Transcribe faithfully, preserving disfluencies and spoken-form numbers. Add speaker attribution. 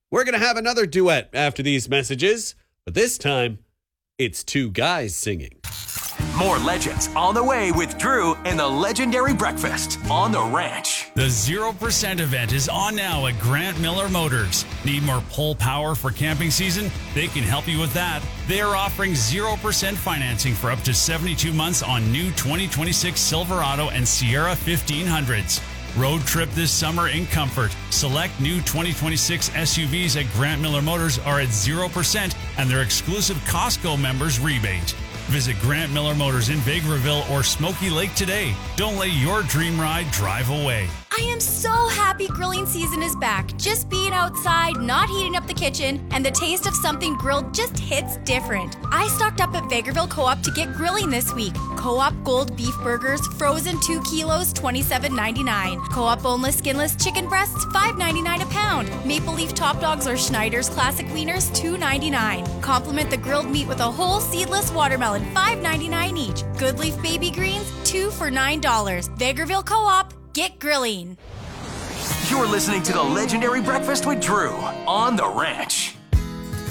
Speaker 1: We're going to have another duet after these messages, but this time it's two guys singing.
Speaker 2: More legends on the way with Drew and the Legendary Breakfast on the Ranch.
Speaker 3: The zero percent event is on now at Grant Miller Motors. Need more pull power for camping season? They can help you with that. They are offering zero percent financing for up to seventy-two months on new twenty twenty-six Silverado and Sierra fifteen hundreds. Road trip this summer in comfort. Select new twenty twenty-six S U Vs at Grant Miller Motors are at zero percent and their exclusive Costco members rebate. Visit Grant Miller Motors in Vegreville or Smoky Lake today. Don't let your dream ride drive away.
Speaker 4: I am so happy grilling season is back. Just being outside, not heating up the kitchen, and the taste of something grilled just hits different. I stocked up at Vegreville Co-op to get grilling this week. Co-op Gold Beef Burgers, frozen two kilos, twenty-seven ninety-nine. Co-op Boneless Skinless Chicken Breasts, five ninety-nine a pound. Maple Leaf Top Dogs or Schneider's Classic Wieners, two ninety-nine. Complement the grilled meat with a whole seedless watermelon, five ninety-nine each. Good Leaf Baby Greens, two for nine dollars. Vegreville Co-op, get grilling.
Speaker 2: You're listening to the Legendary Breakfast with Drew on the Ranch.